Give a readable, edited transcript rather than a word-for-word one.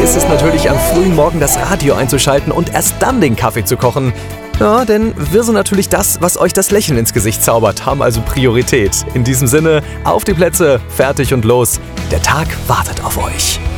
ist es natürlich am frühen Morgen das Radio einzuschalten und erst dann den Kaffee zu kochen. Ja, denn wir sind natürlich das, was euch das Lächeln ins Gesicht zaubert, haben also Priorität. In diesem Sinne, auf die Plätze, fertig und los. Der Tag wartet auf euch.